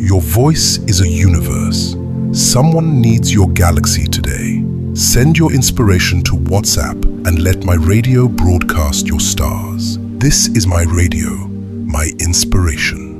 Your voice is a universe. Someone needs your galaxy today. Send your inspiration to WhatsApp and let my radio broadcast your stars. This is my radio, my inspiration.